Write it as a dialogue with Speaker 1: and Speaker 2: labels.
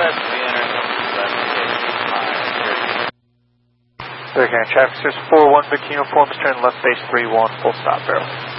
Speaker 1: West, re-entering left base 5.
Speaker 2: They're going to traffic service 41, Big Uniforms, turn left base 31, full stop, barrel.